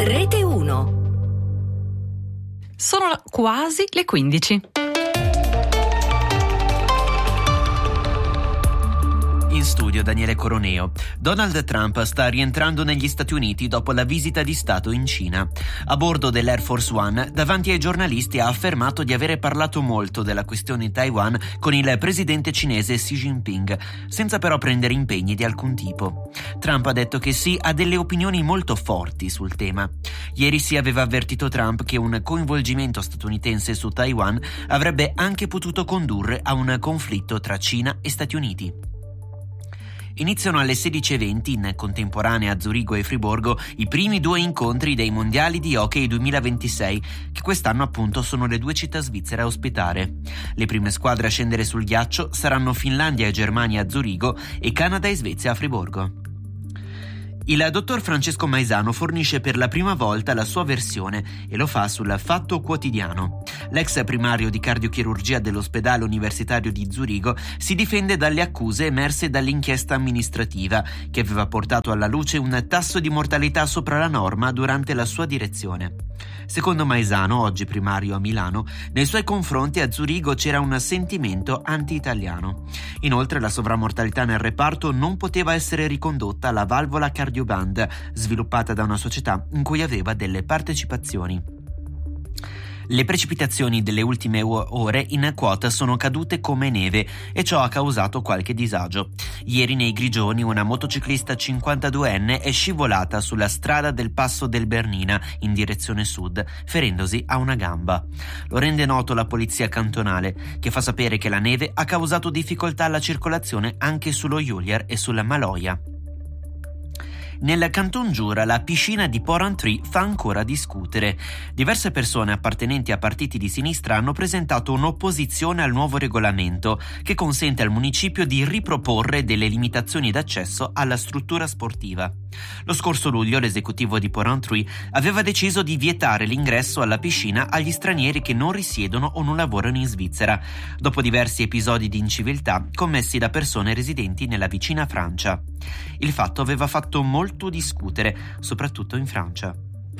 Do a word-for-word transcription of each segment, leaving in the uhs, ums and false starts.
Rete uno. Sono quasi le quindici. In studio Daniele Coroneo. Donald Trump sta rientrando negli Stati Uniti dopo la visita di Stato in Cina. A bordo dell'Air Force One, davanti ai giornalisti ha affermato di avere parlato molto della questione Taiwan con il presidente cinese Xi Jinping, senza però prendere impegni di alcun tipo. Trump ha detto che Xi ha delle opinioni molto forti sul tema. Ieri Xi aveva avvertito Trump che un coinvolgimento statunitense su Taiwan avrebbe anche potuto condurre a un conflitto tra Cina e Stati Uniti. Iniziano alle sedici e venti in contemporanea a Zurigo e Friburgo i primi due incontri dei mondiali di hockey duemilaventisei, che quest'anno appunto sono le due città svizzere a ospitare. Le prime squadre a scendere sul ghiaccio saranno Finlandia e Germania a Zurigo e Canada e Svezia a Friburgo. Il dottor Francesco Maisano fornisce per la prima volta la sua versione e lo fa sul Fatto Quotidiano. L'ex primario di cardiochirurgia dell'ospedale universitario di Zurigo si difende dalle accuse emerse dall'inchiesta amministrativa che aveva portato alla luce un tasso di mortalità sopra la norma durante la sua direzione. Secondo Maisano, oggi primario a Milano, nei suoi confronti a Zurigo c'era un sentimento anti-italiano. Inoltre la sovramortalità nel reparto non poteva essere ricondotta alla valvola cardioband, sviluppata da una società in cui aveva delle partecipazioni. Le precipitazioni delle ultime ore in quota sono cadute come neve e ciò ha causato qualche disagio. Ieri nei Grigioni una motociclista cinquantaduenne è scivolata sulla strada del Passo del Bernina in direzione sud, ferendosi a una gamba. Lo rende noto la polizia cantonale, che fa sapere che la neve ha causato difficoltà alla circolazione anche sullo Julier e sulla Maloja. Nel Canton Giura la piscina di Porrentruy fa ancora discutere. Diverse persone appartenenti a partiti di sinistra hanno presentato un'opposizione al nuovo regolamento che consente al municipio di riproporre delle limitazioni d'accesso alla struttura sportiva. Lo scorso luglio l'esecutivo di Porrentruy aveva deciso di vietare l'ingresso alla piscina agli stranieri che non risiedono o non lavorano in Svizzera, dopo diversi episodi di inciviltà commessi da persone residenti nella vicina Francia. Il fatto aveva fatto molto discutere, soprattutto in Francia.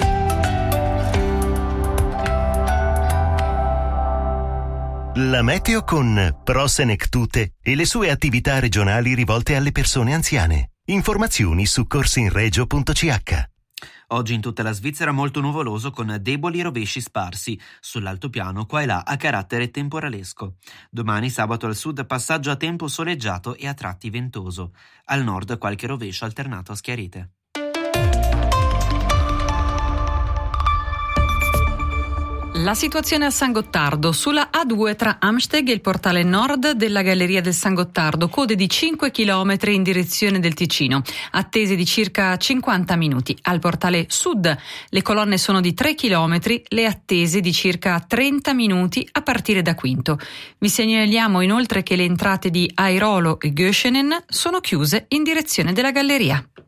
La meteo con Prosenectute e le sue attività regionali rivolte alle persone anziane. Informazioni su corsinregio punto c h. Oggi in tutta la Svizzera molto nuvoloso con deboli rovesci sparsi, sull'altopiano qua e là a carattere temporalesco. Domani sabato al sud passaggio a tempo soleggiato e a tratti ventoso. Al nord qualche rovescio alternato a schiarite. La situazione a San Gottardo, sulla A due tra Amsteg e il portale nord della Galleria del San Gottardo, code di cinque chilometri in direzione del Ticino, attese di circa cinquanta minuti. Al portale sud le colonne sono di tre chilometri, le attese di circa trenta minuti a partire da Quinto. Vi segnaliamo inoltre che le entrate di Airolo e Göschenen sono chiuse in direzione della Galleria.